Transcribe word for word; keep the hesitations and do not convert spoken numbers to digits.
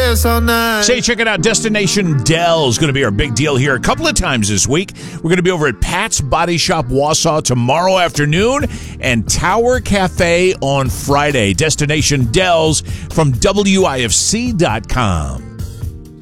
dance all night. Say, check it out. Destination Dell is going to be our big deal here a couple of times this week. We're going to be over at Pat's Body Shop Wausau tomorrow afternoon and Tower Cafe on Friday. Destination Dells from W I F C dot com.